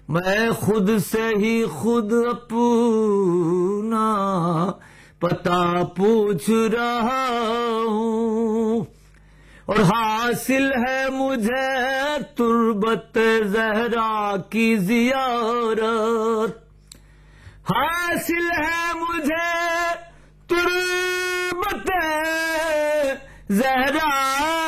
मैं खुद से ही खुद अपना पता पूछ रहा हूँ और हासिल है मुझे तुर्बत ज़हरा की ज़ियारत। हासिल है मुझे तुर्बत ज़हरा